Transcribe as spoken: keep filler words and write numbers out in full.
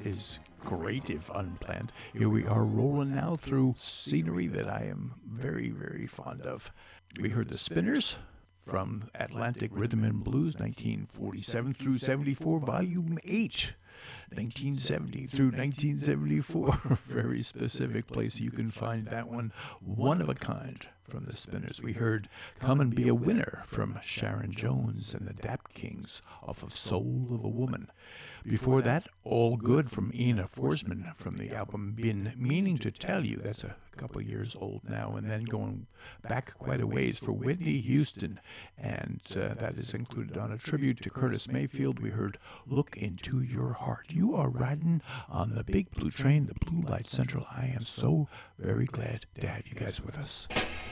is great if unplanned. Here we are rolling now through scenery that I am very, very fond of. We heard the Spinners from Atlantic Rhythm and Blues, nineteen forty-seven through seventy-four, Volume H, nineteen seventy through nineteen seventy-four. Very specific place you can find that one. One of a kind from the Spinners. We heard Come and Be a Winner from Sharon Jones and the Dap Kings off of Soul of a Woman. Before that, All Good from Ina Forsman from the album Been Meaning to Tell You. That's a couple years old now. And then going back quite a ways for Whitney Houston. And uh, that is included on a tribute to Curtis Mayfield. We heard Look Into Your Heart. You are riding on the big blue train, the Blue Light Central. I am so very glad to have you guys with us.